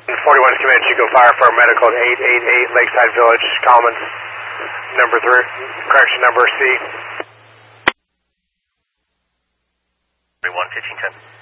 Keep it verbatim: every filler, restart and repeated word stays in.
forty-one is command Chico Fire for medical at eight eight eight Lakeside Village, Commons, number three, correction number C. one fifteen ten.